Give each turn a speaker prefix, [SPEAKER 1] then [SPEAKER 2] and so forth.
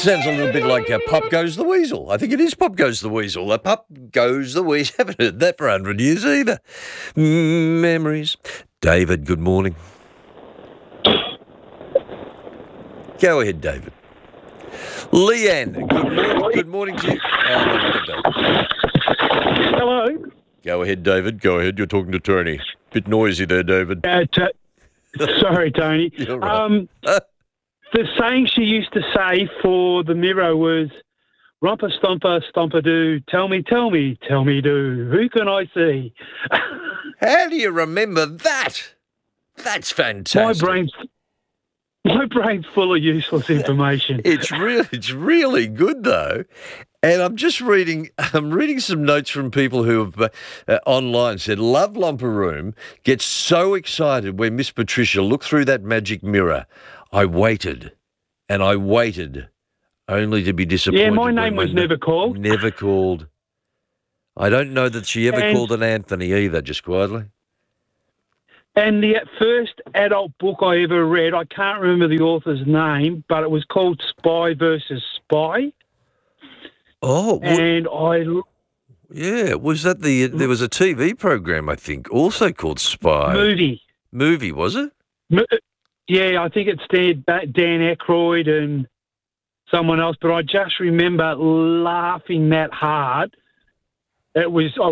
[SPEAKER 1] sounds a little bit like Pop Goes the Weasel. I think it is Pop Goes the Weasel. Pop Goes the Weasel. Haven't heard that for 100 years either. Memories. David, good morning. Go ahead, David. Leanne, good morning to you. Oh, no, we've got David.
[SPEAKER 2] Hello.
[SPEAKER 1] Go ahead, David. Go ahead. You're talking to Tony. Bit noisy there, David.
[SPEAKER 2] Sorry, Tony.
[SPEAKER 1] You're right.
[SPEAKER 2] The saying she used to say for the mirror was, "Romper, stomper, stomper-doo, tell me, do, who can I see?"
[SPEAKER 1] How do you remember that? That's fantastic.
[SPEAKER 2] My brain's full of useless information.
[SPEAKER 1] It's really good though. And I'm reading some notes from people who have online said, Love Lumper Room gets so excited when Miss Patricia looked through that magic mirror. I waited only to be disappointed.
[SPEAKER 2] Yeah, my name was never called.
[SPEAKER 1] Never called. I don't know that she ever called an Anthony either, just quietly.
[SPEAKER 2] And the first adult book I ever read, I can't remember the author's name, but it was called Spy versus Spy.
[SPEAKER 1] Oh,
[SPEAKER 2] and
[SPEAKER 1] yeah, was that there was a TV program, I think, also called Spy. Movie, was it?
[SPEAKER 2] Yeah, I think it starred Dan Aykroyd and someone else, but I just remember laughing that hard. I